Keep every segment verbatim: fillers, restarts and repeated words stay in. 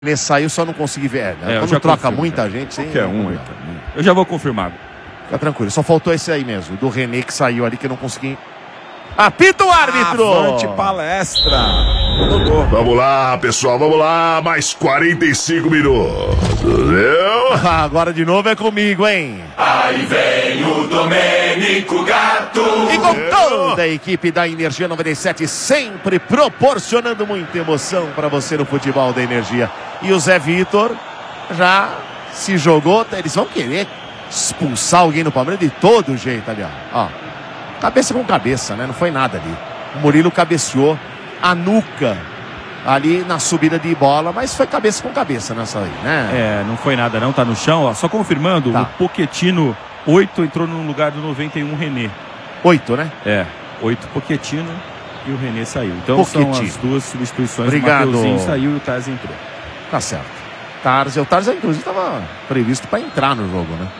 Ele saiu, só não consegui ver. Né? É, Quando troca confirmo, muita já. gente, sim. Qualquer um aí também. Eu já vou confirmar. Fica tranquilo. Só faltou esse aí mesmo, do René que saiu ali que eu não consegui. Apita o árbitro! Avante palestra! Vamos lá, pessoal, vamos lá. Mais quarenta e cinco minutos, viu? Agora de novo é comigo, hein? Aí vem o Domênico Gato. E com toda a equipe da Energia noventa e sete, sempre proporcionando muita emoção para você no futebol da Energia. E o Zé Vitor já se jogou, eles vão querer expulsar alguém no Palmeiras de todo jeito ali, ó. ó. Cabeça com cabeça, né? Não foi nada ali. O Murilo cabeceou a nuca ali na subida de bola, mas foi cabeça com cabeça nessa aí, né? É, não foi nada não, tá no chão, ó. Só confirmando, Tá. o Pochettino oito entrou no lugar do noventa e um René. Oito, né? É, oito Pochettino e o René saiu. Então Pochettino. são as duas substituições. Obrigado. O Mateuzinho saiu e o Taz entrou. Tá certo. Tarzan, o Tarzan inclusive estava previsto para entrar no jogo, né?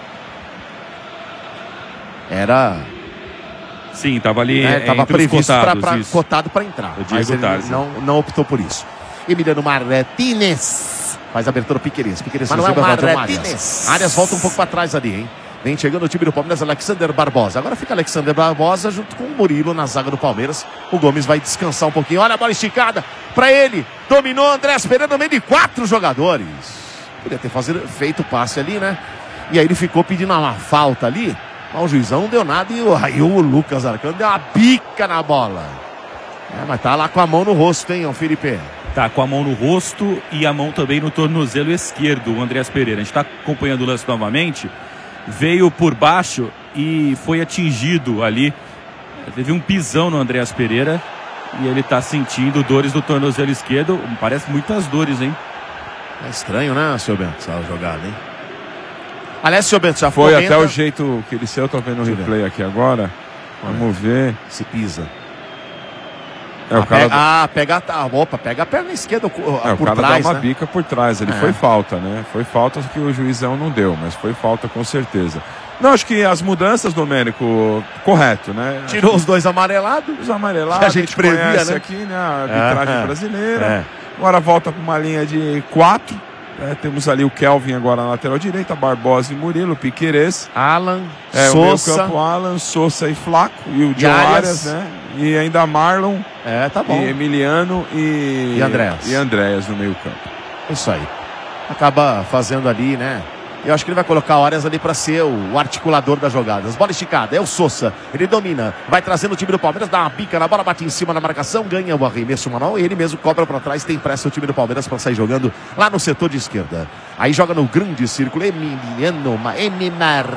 Era... Sim, tava ali É, é, tava entre os previsto cotados, para isso. cotado para entrar, O mas Diego ele Tarzan. não, não optou por isso. Emiliano Martínez faz a abertura Piquerez. Piquerez Manuel recebe a bola de Martínez. Arias. Arias volta um pouco para trás ali, hein? Vem chegando o time do Palmeiras, Alexander Barbosa. Agora fica Alexander Barbosa junto com o Murilo na zaga do Palmeiras. O Gomes vai descansar um pouquinho. Olha a bola esticada para ele. Dominou Andrés Pereira no meio de quatro jogadores. Podia ter fazido, feito o passe ali, né? E aí ele ficou pedindo uma falta ali. Mas o juizão não deu nada e o, aí o Lucas Arcano deu uma bica na bola. É, mas tá lá com a mão no rosto, hein, o Felipe? Tá com a mão no rosto e a mão também no tornozelo esquerdo, o Andreas Pereira. A gente tá acompanhando o lance novamente. Veio por baixo e foi atingido ali. Teve um pisão no Andreas Pereira e ele tá sentindo dores do tornozelo esquerdo. Parece muitas dores, hein? É estranho, né, senhor Bento, essa jogada, hein? Aliás, senhor Bento, já Foi comenta... até o jeito que ele saiu, eu tô vendo o Deixa eu replay aqui agora. Vamos ver. Se pisa. É, o ah, cara, pega, ah, pega a... Opa, pega a perna esquerda por, é, o por cara trás, dá uma né? bica por trás. Ele É. foi falta, né? Foi falta que o juizão não deu, mas foi falta com certeza. Não, acho que as mudanças, Domênico, correto, né? Tirou os dois amarelados. Os amarelados, Que a gente previa, conhece né? aqui, né? A arbitragem É. brasileira. É. Agora volta para uma linha de quatro. É, temos ali o Kelvin agora na lateral direita, Barbosa e Murilo, Piquerez. Alan, É, o Sousa. meio campo, Alan, Sousa e Flaco. E o E John Arias. Arias, né? E ainda Marlon, É, tá bom. e Emiliano e... E Andréas. E Andréas no meio campo. Isso aí. Acaba fazendo ali, né? Eu acho que ele vai colocar o Arias ali para ser o articulador das jogadas. Bola esticada, é o Sousa. Ele domina, vai trazendo o time do Palmeiras, dá uma bica na bola, bate em cima na marcação, ganha o arremesso manual e ele mesmo cobra para trás, tem pressa o time do Palmeiras para sair jogando lá no setor de esquerda. Aí joga no grande círculo, Emiliano Ma- Emi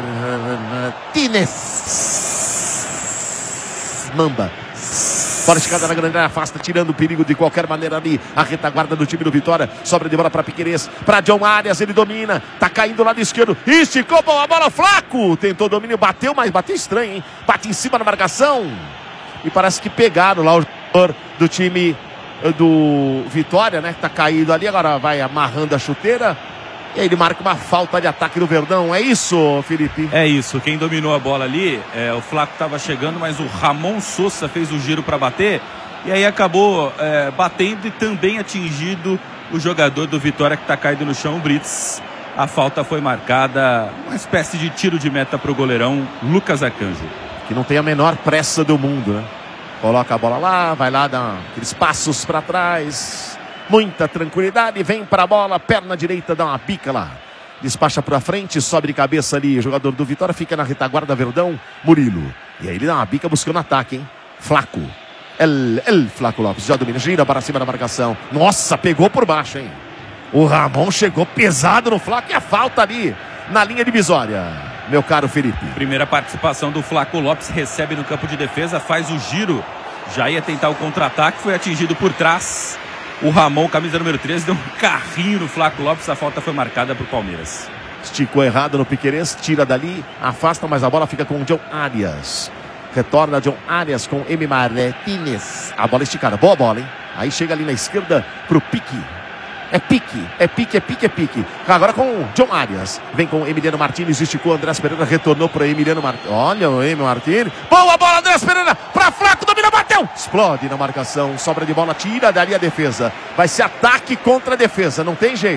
Martínez. Mamba. Bola esticada na grande área, afasta, tirando o perigo de qualquer maneira ali. A retaguarda do time do Vitória. Sobra de bola para Piquerez, para John Arias, ele domina. Tá caindo do lado esquerdo. Esticou a bola, Flaco. Tentou domínio, bateu, mas bateu estranho, hein? Bate em cima da marcação. E parece que pegaram lá o jogador do time do Vitória, né? Que tá caído ali, agora vai amarrando a chuteira. E aí ele marca uma falta de ataque do Verdão. É isso, Felipe? É isso, quem dominou a bola ali, é, o Flaco estava chegando, mas o Ramon Sousa fez o giro para bater e aí acabou é, batendo e também atingido o jogador do Vitória que está caído no chão, o Brits. A falta foi marcada, uma espécie de tiro de meta para o goleirão Lucas Arcanjo. Que não tem a menor pressa do mundo, né? Coloca a bola lá, vai lá, dá aqueles passos para trás. Muita tranquilidade, vem para a bola, perna direita, dá uma bica lá. Despacha para frente, sobe de cabeça ali, jogador do Vitória, fica na retaguarda, Verdão, Murilo. E aí ele dá uma bica buscando ataque, hein? Flaco. El, el Flaco Lopes, já domina, gira para cima da marcação. Nossa, pegou por baixo, hein? O Ramon chegou pesado no Flaco e a falta ali na linha divisória, meu caro Felipe. Primeira participação do Flaco Lopes, recebe no campo de defesa, faz o giro, já ia tentar o contra-ataque, foi atingido por trás. O Ramon, camisa número treze, deu um carrinho no Flaco Lopes. A falta foi marcada para o Palmeiras. Esticou errado no Piquerez, tira dali, afasta, mas a bola fica com o John Arias. Retorna John Arias com Emi Martínez. A bola esticada, boa bola, hein? Aí chega ali na esquerda pro Pique. É pique, é pique, é pique, é pique. Agora com o John Arias. Vem com o Emiliano Martínez, esticou o Andrés Pereira, retornou para Emiliano Martínez. Olha o Emi Martínez. Boa bola, Andrés Pereira, para Flaco, domina, bateu. Explode na marcação, sobra de bola, tira dali a defesa. Vai ser ataque contra a defesa, não tem jeito.